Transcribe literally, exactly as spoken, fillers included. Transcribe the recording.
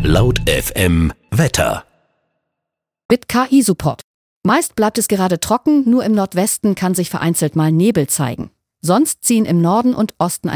Laut F M Wetter. Mit K I-Support. Meist bleibt es gerade trocken, nur im Nordwesten kann sich vereinzelt mal Nebel zeigen. Sonst ziehen im Norden und Osten